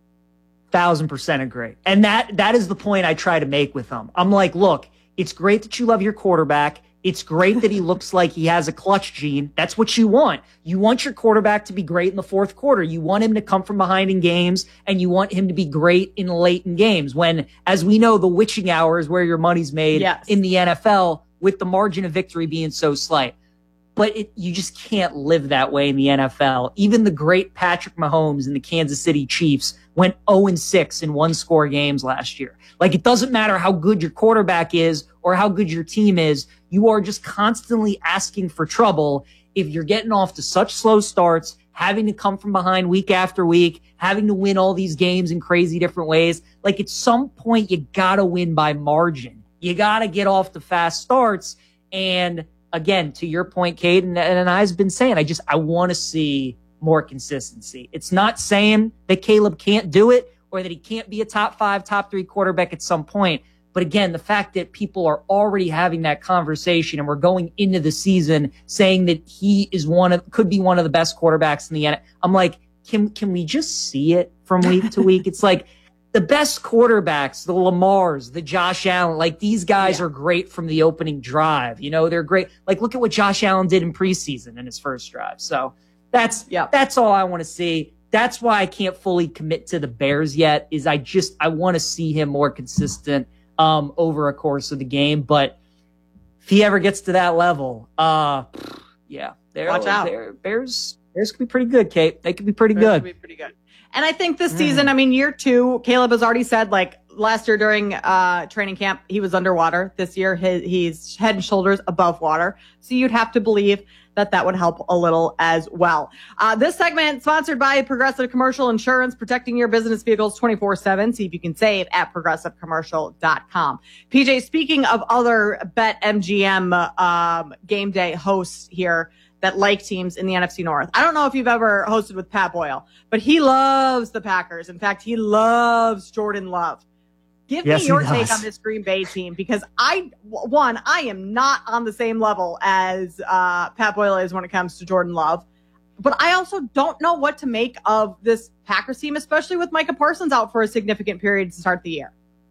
Speaker 2: Thousand percent agree. And that that is the point I try to make with them. I'm like, look, it's great that you love your quarterback. It's great that he looks like he has a clutch gene. That's what you want. You want your quarterback to be great in the fourth quarter. You want him to come from behind in games, and you want him to be great in late in games when, as we know, the witching hour is where your money's made yes. in the N F L with the margin of victory being so slight. But it, you just can't live that way in the N F L. Even the great Patrick Mahomes and the Kansas City Chiefs went oh and six in one-score games last year. Like, it doesn't matter how good your quarterback is or how good your team is. You are just constantly asking for trouble if you're getting off to such slow starts, having to come from behind week after week, having to win all these games in crazy different ways. Like, at some point, you got to win by margin. You got to get off the fast starts. And again, to your point, Kate, and, and I've been saying, I just, I want to see more consistency. It's not saying that Caleb can't do it or that he can't be a top five, top three quarterback at some point. But again, the fact that people are already having that conversation and we're going into the season saying that he is one of, could be one of the best quarterbacks in the N F L. I'm like, can, can we just see it from week to week? It's like the best quarterbacks, the Lamars, the Josh Allen, like these guys yeah. are great from the opening drive. You know, they're great. Like, look at what Josh Allen did in preseason in his first drive. So that's, yeah. that's all I want to see. That's why I can't fully commit to the Bears yet, is I just, I want to see him more consistent um, over a course of the game. But if he ever gets to that level, uh, yeah, they're,
Speaker 1: watch out.
Speaker 2: They're, Bears, Bears could be pretty good, Kate. They could be pretty
Speaker 1: Bears
Speaker 2: good.
Speaker 1: Could be pretty good. And I think this season, I mean, year two, Caleb has already said, like, last year during uh, training camp, he was underwater. This year, he, he's head and shoulders above water. So you'd have to believe that that would help a little as well. Uh, this segment sponsored by Progressive Commercial Insurance, protecting your business vehicles twenty-four seven. See if you can save at progressive commercial dot com. P J, speaking of other BetMGM um, game day hosts here that like teams in the N F C North, I don't know if you've ever hosted with Pat Boyle, but he loves the Packers. In fact, he loves Jordan Love. Give
Speaker 2: yes,
Speaker 1: me your take on this Green Bay team, because I, one, I am not on the same level as uh, Pat Boyle is when it comes to Jordan Love. But I also don't know what to make of this Packers team, especially with Micah Parsons out for a significant period to start the year.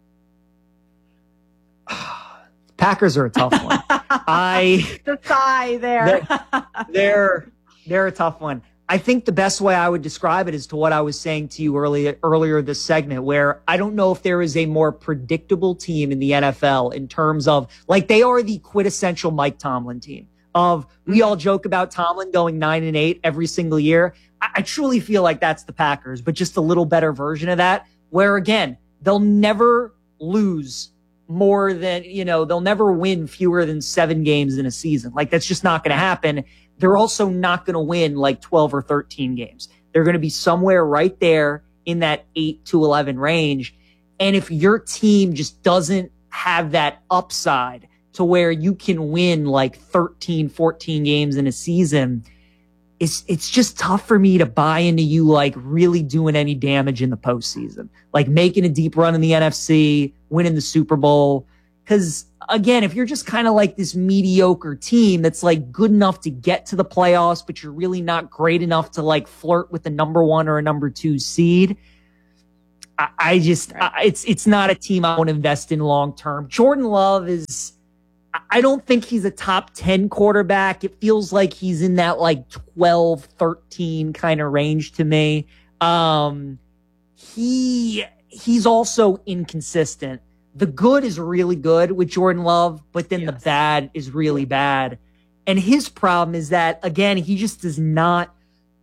Speaker 2: Packers are a tough one. I
Speaker 1: the sigh there.
Speaker 2: they're, they're they're a tough one. I think the best way I would describe it is to what I was saying to you earlier earlier this segment, where I don't know if there is a more predictable team in the N F L in terms of, like, they are the quintessential Mike Tomlin team. Of we all joke about Tomlin going nine and eight every single year. I, I truly feel like that's the Packers, but just a little better version of that, where again, they'll never lose more than, you know, they'll never win fewer than seven games in a season. Like, that's just not going to happen. They're also not going to win like twelve or thirteen games. They're going to be somewhere right there in that eight to eleven range. And if your team just doesn't have that upside to where you can win like thirteen, fourteen games in a season, it's it's just tough for me to buy into you like really doing any damage in the postseason, like making a deep run in the N F C, winning the Super Bowl. Because again, if you're just kind of like this mediocre team that's like good enough to get to the playoffs, but you're really not great enough to like flirt with the number one or a number two seed, I, I just I, it's it's not a team I want to invest in long term. Jordan Love is. I don't think he's a top ten quarterback. It feels like he's in that like twelve, thirteen kind of range to me. Um, he, he's also inconsistent. The good is really good with Jordan Love, but then yes. the bad is really bad. And his problem is that, again, he just does not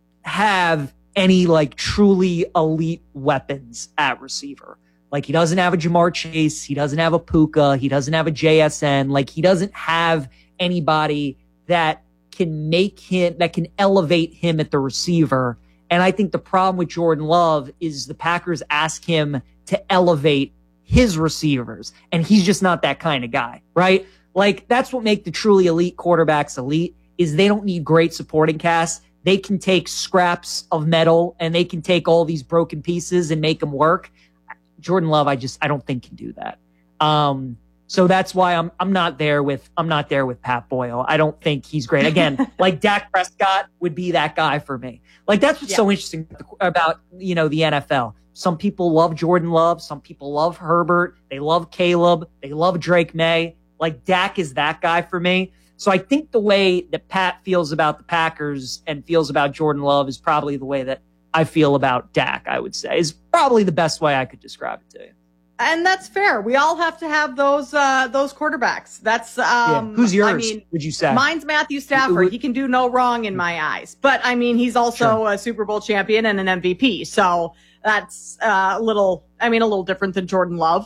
Speaker 2: have any like truly elite weapons at receiver. Like, he doesn't have a Jamar Chase. He doesn't have a Puka. He doesn't have a J S N. Like, he doesn't have anybody that can make him, that can elevate him at the receiver. And I think the problem with Jordan Love is the Packers ask him to elevate his receivers. And he's just not that kind of guy, right? Like, that's what make the truly elite quarterbacks elite, is they don't need great supporting casts. They can take scraps of metal and they can take all these broken pieces and make them work. Jordan Love, I just, I don't think can do that. Um, so that's why I'm, I'm not there with, I'm not there with Pat Boyle. I don't think he's great. Again, like Dak Prescott would be that guy for me. Like, that's what's yeah. so interesting about, you know, the N F L. Some people love Jordan Love. Some people love Herbert. They love Caleb. They love Drake May. Like, Dak is that guy for me. So I think the way that Pat feels about the Packers and feels about Jordan Love is probably the way that I feel about Dak, I would say, is probably the best way I could describe it to you.
Speaker 1: And that's fair. We all have to have those uh, those quarterbacks. That's um,
Speaker 2: yeah. Who's yours?
Speaker 1: I mean,
Speaker 2: would you say?
Speaker 1: Mine's Matthew Stafford. He can do no wrong in my eyes. But I mean, he's also sure. a Super Bowl champion and an M V P. So that's uh, a little, I mean, a little different than Jordan Love.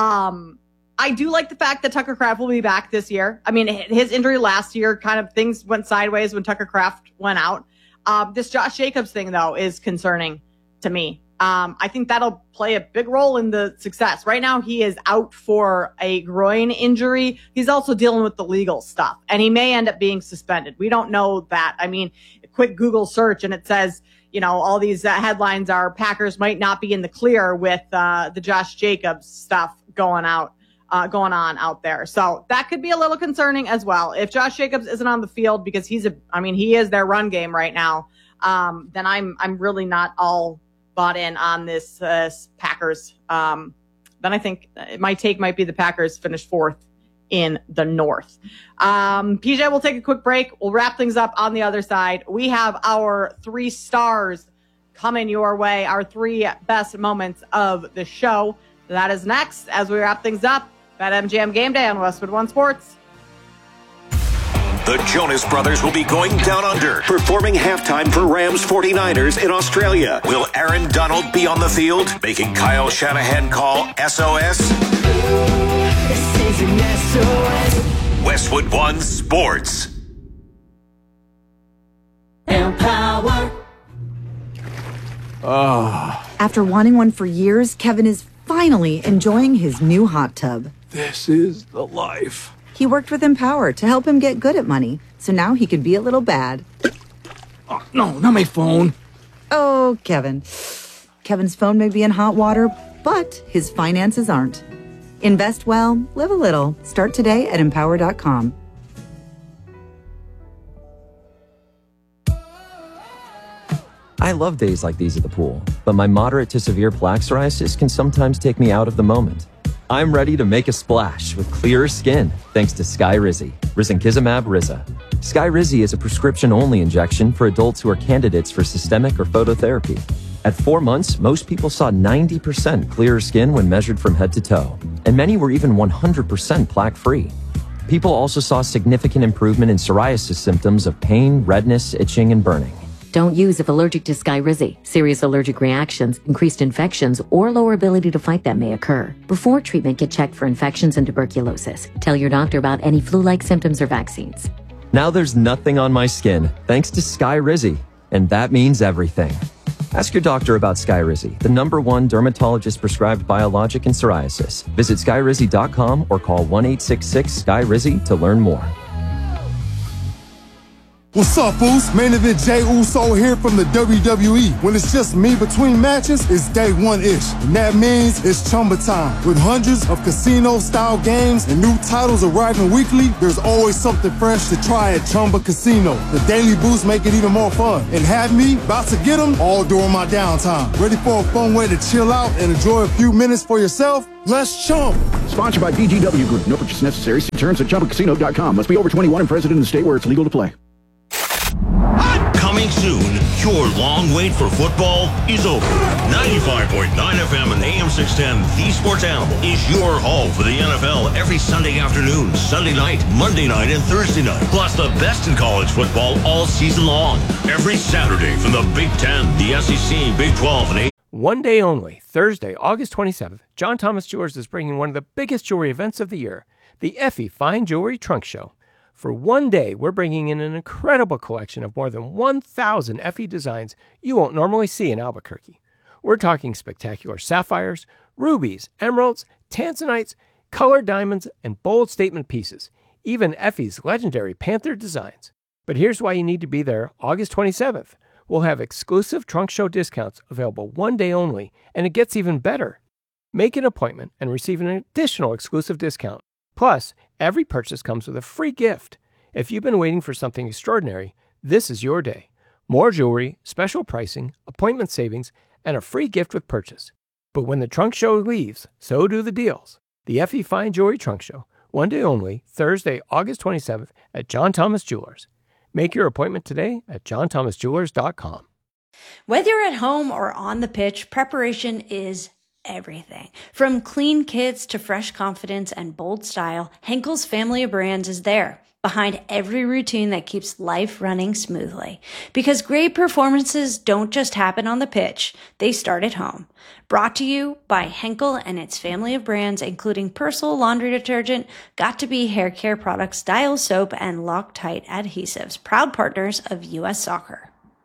Speaker 1: Um, I do like the fact that Tucker Kraft will be back this year. I mean, his injury last year, kind of things went sideways when Tucker Kraft went out. Um, this Josh Jacobs thing, though, is concerning to me. Um, I think that'll play a big role in the success. Right now, he is out for a groin injury. He's also dealing with the legal stuff, and he may end up being suspended. We don't know that. I mean, a quick Google search, and it says, you know, all these uh, headlines are Packers might not be in the clear with uh, the Josh Jacobs stuff going out. Uh, going on out there. So that could be a little concerning as well. If Josh Jacobs isn't on the field because he's a, I mean, he is their run game right now. Um, then I'm, I'm really not all bought in on this, uh, Packers. Um, then I think my take might be the Packers finish fourth in the North. Um, P J, we'll take a quick break. We'll wrap things up on the other side. We have our three stars coming your way, our three best moments of the show. That is next as we wrap things up. BetMGM Game Day on Westwood One Sports.
Speaker 4: The Jonas Brothers will be going down under, performing halftime for Rams forty-niners in Australia. Will Aaron Donald be on the field, making Kyle Shanahan call S O S? This is an S O S. Westwood One Sports.
Speaker 7: Empower.
Speaker 19: Oh. After wanting one for years, Kevin is finally enjoying his new hot tub.
Speaker 13: This is the life.
Speaker 19: He worked with Empower to help him get good at money, so now he could be a little bad.
Speaker 13: Oh, no, not my phone.
Speaker 19: Oh, Kevin. Kevin's phone may be in hot water, but his finances aren't. Invest well, live a little. Start today at empower dot com.
Speaker 20: I love days like these at the pool, but my moderate to severe plaque psoriasis can sometimes take me out of the moment. I'm ready to make a splash with clearer skin thanks to Skyrizi, risankizumab Riza. Skyrizi is a prescription-only injection for adults who are candidates for systemic or phototherapy. At four months, most people saw ninety percent clearer skin when measured from head to toe, and many were even one hundred percent plaque-free. People also saw significant improvement in psoriasis symptoms of pain, redness, itching, and burning.
Speaker 21: Don't use if allergic to Skyrizi. Serious allergic reactions, increased infections, or lower ability to fight them may occur. Before treatment, get checked for infections and tuberculosis. Tell your doctor about any flu-like symptoms or vaccines.
Speaker 20: Now there's nothing on my skin, thanks to Skyrizi, and that means everything. Ask your doctor about Skyrizi, the number one dermatologist-prescribed biologic in psoriasis. Visit skyrizi dot com or call one eight six six Sky Rizzy to learn more.
Speaker 5: What's up, fools? Main event Jey Uso here from the W W E. When it's just me between matches, it's day one-ish. And that means it's Chumba time. With hundreds of casino-style games and new titles arriving weekly, there's always something fresh to try at Chumba Casino. The daily boosts make it even more fun. And have me about to get them all during my downtime. Ready for a fun way to chill out and enjoy a few minutes for yourself? Let's chump.
Speaker 10: Sponsored by B G W Group. No purchase necessary. See terms at chumba casino dot com. Must be over twenty-one and present in the state where it's legal to play.
Speaker 4: Coming soon, your long wait for football is over. ninety-five point nine F M and A M six ten, The Sports Animal, is your home for the N F L every Sunday afternoon, Sunday night, Monday night, and Thursday night. Plus the best in college football all season long. Every Saturday from the Big Ten, the S E C, Big twelve, and A.
Speaker 14: One day only, Thursday, August twenty-seventh, John Thomas Jewelers is bringing one of the biggest jewelry events of the year, the Effie Fine Jewelry Trunk Show. For one day, we're bringing in an incredible collection of more than one thousand Effie designs you won't normally see in Albuquerque. We're talking spectacular sapphires, rubies, emeralds, tanzanites, colored diamonds, and bold statement pieces, even Effie's legendary Panther designs. But here's why you need to be there August twenty-seventh. We'll have exclusive trunk show discounts available one day only, and it gets even better. Make an appointment and receive an additional exclusive discount. Plus, every purchase comes with a free gift. If you've been waiting for something extraordinary, this is your day. More jewelry, special pricing, appointment savings, and a free gift with purchase. But when the trunk show leaves, so do the deals. The Effie Fine Jewelry Trunk Show, one day only, Thursday, August twenty-seventh at John Thomas Jewelers. Make your appointment today at john thomas jewelers dot com.
Speaker 15: Whether you're at home or on the pitch, preparation is everything. From clean kits to fresh confidence and bold style, Henkel's family of brands is there, behind every routine that keeps life running smoothly. Because great performances don't just happen on the pitch, they start at home. Brought to you by Henkel and its family of brands, including Persil laundry detergent, Got2b hair care products, Dial soap, and Loctite adhesives, proud partners of U S Soccer.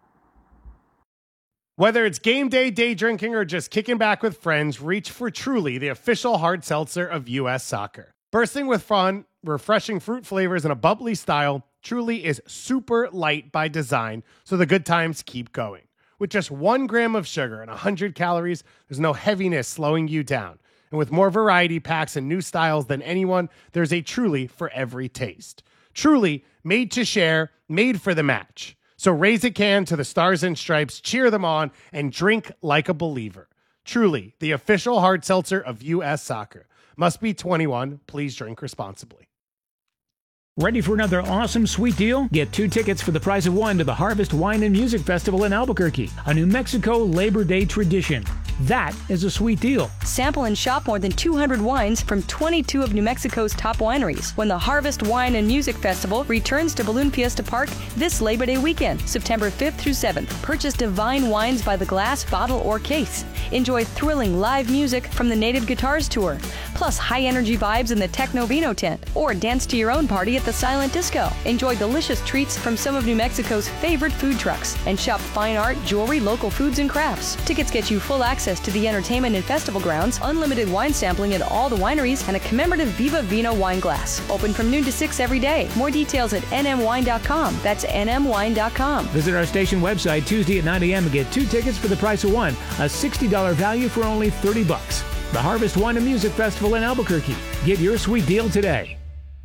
Speaker 12: Whether it's game day, day drinking, or just kicking back with friends, reach for Truly, the official hard seltzer of U S Soccer. Bursting with fun, refreshing fruit flavors, and a bubbly style, Truly is super light by design, so the good times keep going. With just one gram of sugar and one hundred calories, there's no heaviness slowing you down. And with more variety packs and new styles than anyone, there's a Truly for every taste. Truly, made to share, made for the match. So raise a can to the Stars and Stripes, cheer them on, and drink like a believer. Truly, the official hard seltzer of U S Soccer. Must be twenty-one. Please drink responsibly.
Speaker 17: Ready for another awesome sweet deal? Get two tickets for the price of one to the Harvest Wine and Music Festival in Albuquerque, a New Mexico Labor Day tradition. That is a sweet deal.
Speaker 18: Sample and shop more than two hundred wines from twenty-two of New Mexico's top wineries when the Harvest Wine and Music Festival returns to Balloon Fiesta Park this Labor Day weekend, September fifth through seventh. Purchase divine wines by the glass, bottle, or case. Enjoy thrilling live music from the Native Guitars Tour, plus high-energy vibes in the Techno Vino tent, or dance to your own party at the Silent Disco. Enjoy delicious treats from some of New Mexico's favorite food trucks, and shop fine art, jewelry, local foods, and crafts. Tickets get you full access to the entertainment and festival grounds, unlimited wine sampling at all the wineries, and a commemorative Viva Vino wine glass. Open from noon to six every day. More details at n m wine dot com. That's n m wine dot com.
Speaker 17: Visit our station website Tuesday at nine a.m. and get two tickets for the price of one, a sixty dollars value for only thirty bucks. The Harvest Wine and Music Festival in Albuquerque. Get your sweet deal today.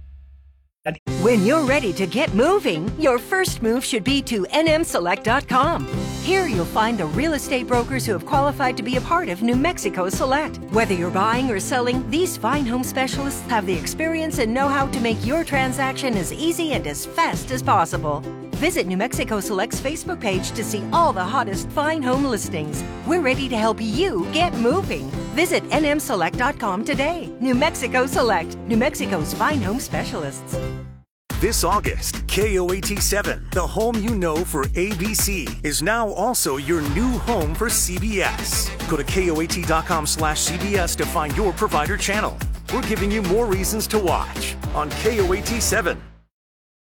Speaker 22: When you're ready to get moving, your first move should be to n m select dot com. Here you'll find the real estate brokers who have qualified to be a part of New Mexico Select. Whether you're buying or selling, these fine home specialists have the experience and know-how to make your transaction as easy and as fast as possible. Visit New Mexico Select's Facebook page to see all the hottest fine home listings. We're ready to help you get moving. Visit n m select dot com today. New Mexico Select, New Mexico's fine home specialists.
Speaker 23: This August, K O A T seven, the home you know for A B C, is now also your new home for C B S. Go to K O A T dot com slash C B S to find your provider channel. We're giving you more reasons to watch on K O A T seven.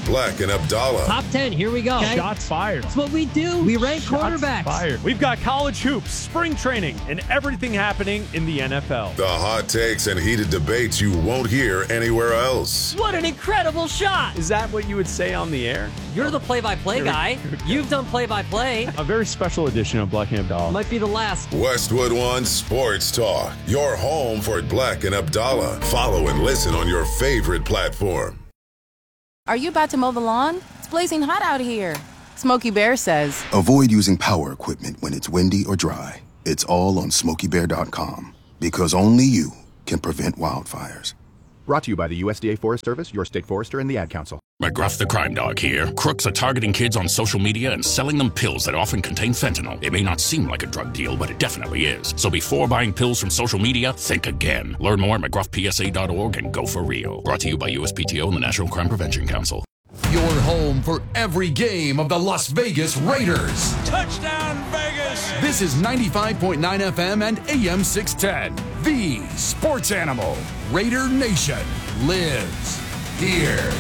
Speaker 8: Black and Abdallah.
Speaker 9: Top ten, here we go.
Speaker 11: Okay. Shots fired.
Speaker 9: That's what we do. We rank
Speaker 11: Shots
Speaker 9: quarterbacks.
Speaker 11: Fired. We've got college hoops, spring training, and everything happening in the N F L.
Speaker 8: The hot takes and heated debates you won't hear anywhere else.
Speaker 9: What an incredible shot.
Speaker 11: Is that what you would say on the air?
Speaker 9: You're the play-by-play guy. You've done play-by-play.
Speaker 11: A very special edition of Black and Abdallah.
Speaker 9: Might be the last.
Speaker 8: Westwood One Sports Talk. Your home for Black and Abdallah. Follow and listen on your favorite platform.
Speaker 24: Are you about to mow the lawn? It's blazing hot out here. Smokey Bear says,
Speaker 25: avoid using power equipment when it's windy or dry. It's all on smokey bear dot com because only you can prevent wildfires.
Speaker 10: Brought to you by the U S D A Forest Service, your state forester, and the Ad Council.
Speaker 26: McGruff the Crime Dog here. Crooks are targeting kids on social media and selling them pills that often contain fentanyl. It may not seem like a drug deal, but it definitely is. So before buying pills from social media, think again. Learn more at mcgruff p s a dot org and go for real. Brought to you by U S P T O and the National Crime Prevention Council.
Speaker 27: Your home for every game of the Las Vegas Raiders.
Speaker 28: Touchdown, Vegas!
Speaker 27: This is ninety-five point nine F M and A M six ten. The Sports Animal. Raider Nation lives here.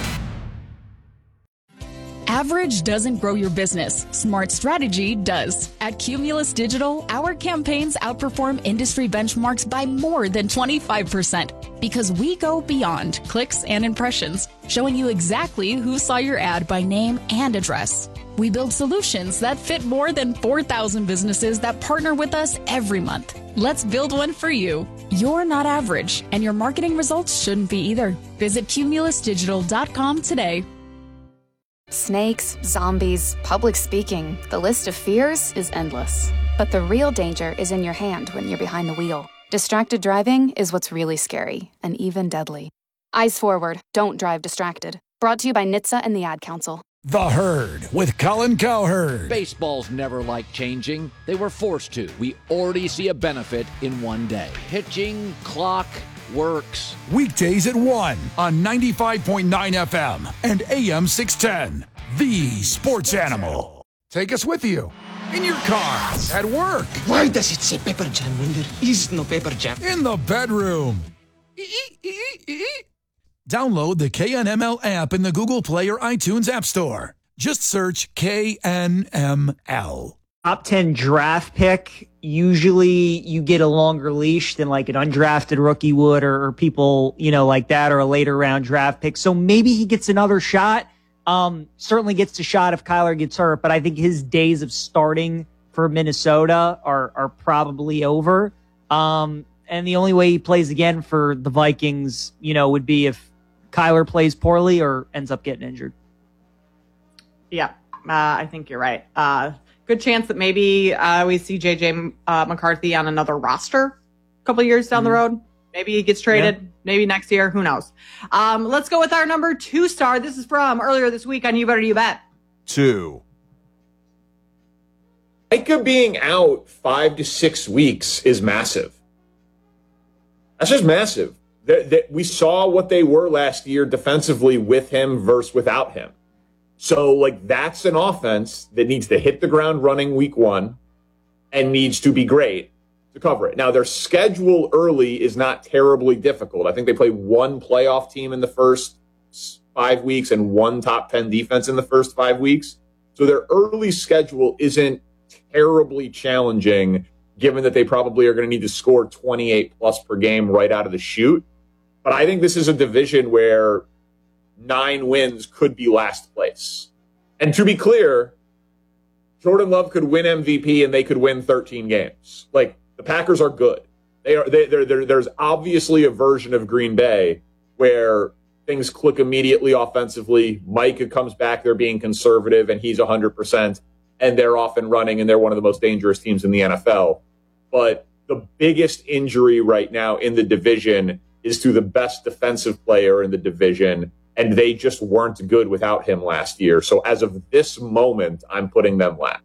Speaker 29: Average doesn't grow your business. Smart strategy does. At Cumulus Digital, our campaigns outperform industry benchmarks by more than twenty-five percent because we go beyond clicks and impressions, showing you exactly who saw your ad by name and address. We build solutions that fit more than four thousand businesses that partner with us every month. Let's build one for you. You're not average, and your marketing results shouldn't be either. Visit cumulus digital dot com today.
Speaker 30: Snakes, zombies, public speaking, the list of fears is endless. But the real danger is in your hand when you're behind the wheel. Distracted driving is what's really scary, and even deadly. Eyes forward, don't drive distracted. Brought to you by N H T S A and the Ad Council.
Speaker 27: The Herd with Colin Cowherd.
Speaker 31: Baseball's never liked changing. They were forced to. We already see a benefit in one day. Pitching, clock, works.
Speaker 27: Weekdays at one on ninety-five point nine F M and A M six ten. The Sports Animal. Take us with you. In your car, at work.
Speaker 32: Why does it say Pepper Jam when there is no Pepper Jam?
Speaker 27: In the bedroom. Download the K N M L app in the Google Play or iTunes App Store. Just search K N M L.
Speaker 2: Top ten draft pick, usually you get a longer leash than like an undrafted rookie would or, or people, you know, like that, or a later round draft pick. So maybe he gets another shot. Um, certainly gets a shot if Kyler gets hurt, but I think his days of starting for Minnesota are, are probably over. Um, and the only way he plays again for the Vikings, you know, would be if Kyler plays poorly or ends up getting injured.
Speaker 1: Yeah, uh, I think you're right. Uh, good chance that maybe uh, we see J J uh, McCarthy on another roster a couple of years down mm-hmm. the road. Maybe he gets traded. Yeah. Maybe next year. Who knows? Um, let's go with our number two star. This is from earlier this week on You Better You Bet.
Speaker 33: Two. Micah being out five to six weeks is massive. That's just massive. That, that we saw what they were last year defensively with him versus without him. So, like, that's an offense that needs to hit the ground running week one and needs to be great to cover it. Now, their schedule early is not terribly difficult. I think they play one playoff team in the first five weeks and one top ten defense in the first five weeks. So their early schedule isn't terribly challenging, given that they probably are going to need to score twenty-eight plus per game right out of the chute. But I think this is a division where nine wins could be last place. And to be clear, Jordan Love could win M V P and they could win thirteen games. Like, the Packers are good. They are. They, they're, they're, there's obviously a version of Green Bay where things click immediately offensively. Micah comes back, they're being conservative, and he's one hundred percent, and they're off and running, and they're one of the most dangerous teams in the N F L. But the biggest injury right now in the division is to the best defensive player in the division, and they just weren't good without him last year. So as of this moment, I'm putting them last.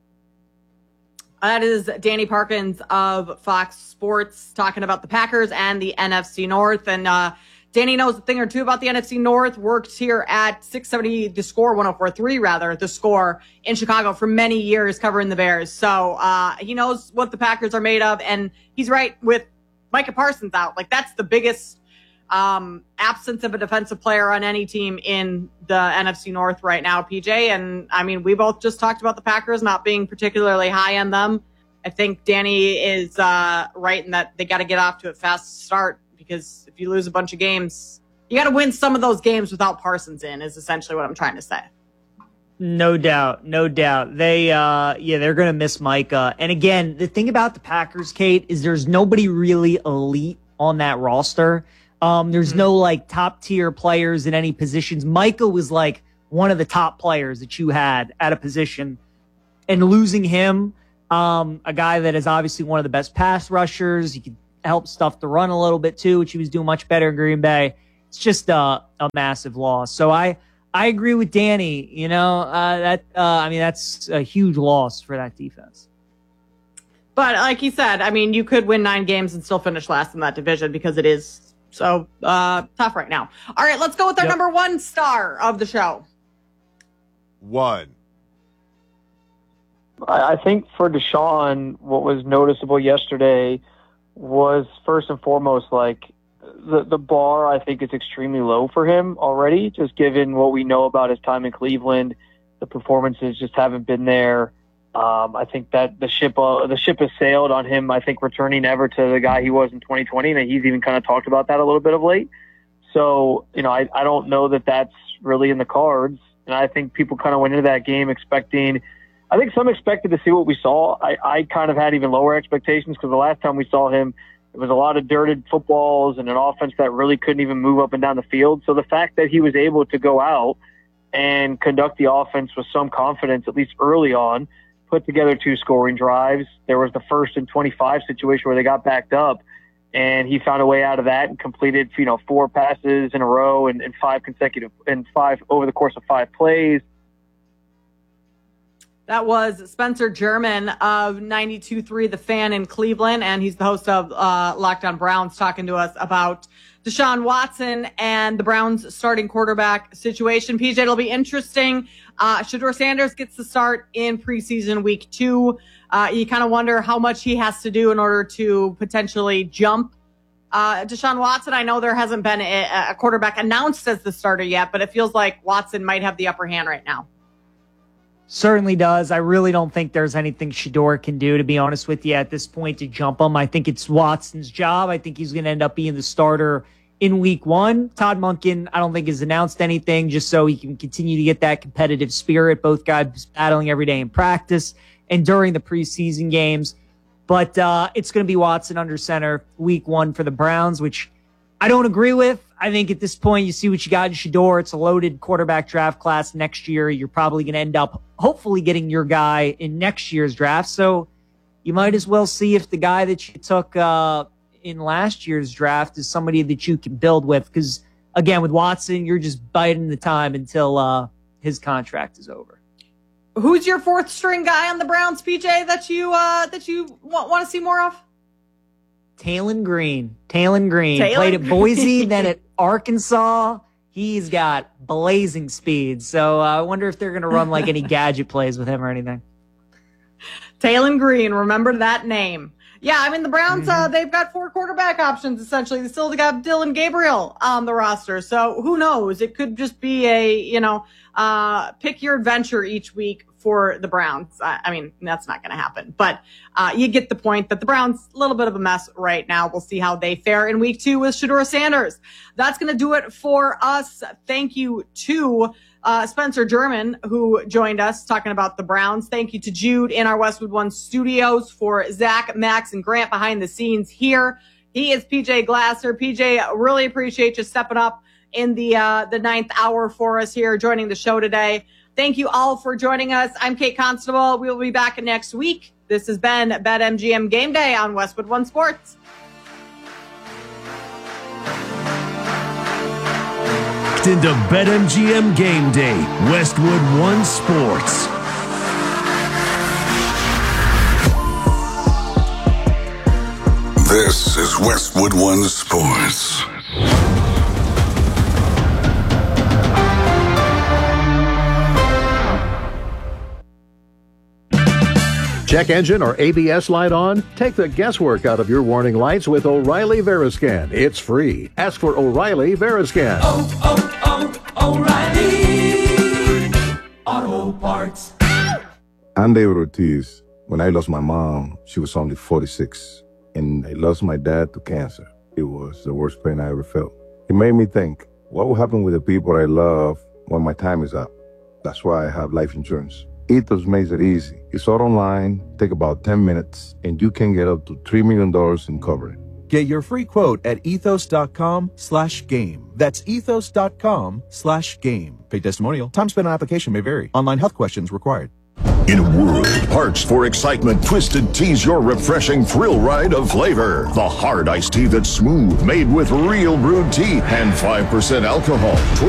Speaker 1: That is Danny Parkins of Fox Sports talking about the Packers and the N F C North. And uh, Danny knows a thing or two about the N F C North, worked here at six seventy The Score, one oh four point three rather, The Score in Chicago for many years covering the Bears. So uh, he knows what the Packers are made of. And he's right with Micah Parsons out. Like, that's the biggest um, absence of a defensive player on any team in the N F C North right now, P J. And I mean, we both just talked about the Packers not being particularly high on them. I think Danny is uh, right in that they got to get off to a fast start, because if you lose a bunch of games, you got to win some of those games without Parsons in, is essentially what I'm trying to say.
Speaker 2: No doubt, no doubt. They, uh, yeah, they're going to miss Micah. And again, the thing about the Packers, Kate, is there's nobody really elite on that roster. Um, there's mm-hmm. no like top tier players in any positions. Micah was like one of the top players that you had at a position, and losing him, um, a guy that is obviously one of the best pass rushers. He could help stuff the run a little bit too, which he was doing much better in Green Bay. It's just uh, a massive loss. So I, I agree with Danny. You know, uh, that, uh, I mean, that's a huge loss for that defense.
Speaker 1: But like he said, I mean, you could win nine games and still finish last in that division, because it is so uh, tough right now. All right, let's go with our yep. number one star of the show.
Speaker 3: One.
Speaker 4: I think for Deshaun, what was noticeable yesterday was first and foremost, like, the the bar, I think, is extremely low for him already, just given what we know about his time in Cleveland. The performances just haven't been there. Um, I think that the ship uh, the ship has sailed on him, I think, returning ever to the guy he was in twenty twenty, and he's even kind of talked about that a little bit of late. So, you know, I, I don't know that that's really in the cards, and I think people kind of went into that game expecting – I think some expected to see what we saw. I, I kind of had even lower expectations, because the last time we saw him, it was a lot of dirted footballs and an offense that really couldn't even move up and down the field. So the fact that he was able to go out and conduct the offense with some confidence, at least early on, put together two scoring drives. There was the first and twenty-five situation where they got backed up, and he found a way out of that and completed, you know, four passes in a row and, and five consecutive and five over the course of five plays.
Speaker 1: That was Spencer German of ninety-two point three The Fan in Cleveland, and he's the host of uh, Locked On Browns, talking to us about Deshaun Watson and the Browns starting quarterback situation. P J, it'll be interesting. Uh, Shedeur Sanders gets the start in preseason week two. Uh, you kind of wonder how much he has to do in order to potentially jump uh, Deshaun Watson. I know there hasn't been a, a quarterback announced as the starter yet, but it feels like Watson might have the upper hand right now.
Speaker 2: Certainly does. I really don't think there's anything Shedeur can do, to be honest with you, at this point to jump him. I think it's Watson's job. I think he's going to end up being the starter in week one. Todd Monken, I don't think has announced anything, just so he can continue to get that competitive spirit. Both guys battling every day in practice and during the preseason games. But uh, it's going to be Watson under center week one for the Browns, which I don't agree with. I think at this point, you see what you got in Shedeur. It's a loaded quarterback draft class next year. You're probably going to end up hopefully getting your guy in next year's draft. So you might as well see if the guy that you took uh, in last year's draft is somebody that you can build with. Because, again, with Watson, you're just biding the time until uh, his contract is over.
Speaker 1: Who's your fourth string guy on the Browns, P J, that you uh, that you want, want to see more of?
Speaker 2: Taylon Green. Taylon Green.
Speaker 1: Taylon
Speaker 2: Played at
Speaker 1: Green.
Speaker 2: Boise, then at Arkansas. He's got blazing speed. So uh, I wonder if they're going to run like any gadget plays with him or anything.
Speaker 1: Taylon Green. Remember that name. Yeah, I mean, the Browns, mm-hmm. uh, they've got four quarterback options, essentially. They still got Dylan Gabriel on the roster. So who knows? It could just be a, you know, uh, pick your adventure each week for the Browns. I, I mean, that's not going to happen. But uh, you get the point that the Browns, a little bit of a mess right now. We'll see how they fare in week two with Shedeur Sanders. That's going to do it for us. Thank you to uh, Spencer German, who joined us talking about the Browns. Thank you to Jude in our Westwood One studios, for Zach, Max, and Grant behind the scenes here. He is P J Glasser. P J, really appreciate you stepping up in the uh, the ninth hour for us here, joining the show today. Thank you all for joining us. I'm Kate Constable. We will be back next week. This has been BetMGM Game Day on Westwood One Sports.
Speaker 5: Into BetMGM Game Day, Westwood One Sports.
Speaker 8: This is Westwood One Sports.
Speaker 6: Check engine or A B S light on? Take the guesswork out of your warning lights with O'Reilly Veriscan. It's free. Ask for O'Reilly Veriscan.
Speaker 7: Oh, oh, oh, O'Reilly Auto Parts.
Speaker 12: I'm David Ortiz. When I lost my mom, she was only forty-six. And I lost my dad to cancer. It was the worst pain I ever felt. It made me think, what will happen with the people I love when my time is up? That's why I have life insurance. Ethos makes it easy. It's all online, take about ten minutes, and you can get up to three million dollars in coverage.
Speaker 13: Get your free quote at ethos.com slash game. That's ethos.com slash game. Paid testimonial. Time spent on application may vary. Online health questions required.
Speaker 14: In a world parched for excitement, Twisted Tea's your refreshing thrill ride of flavor. The hard iced tea that's smooth, made with real brewed tea and five percent alcohol.